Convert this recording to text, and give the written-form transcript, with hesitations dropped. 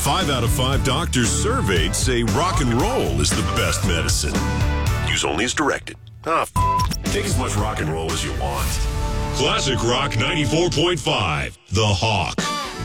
5 out of 5 doctors surveyed say rock and roll is the best medicine. Use only as directed. Take as much rock and roll as you want. Classic Rock 94.5, The Hawk.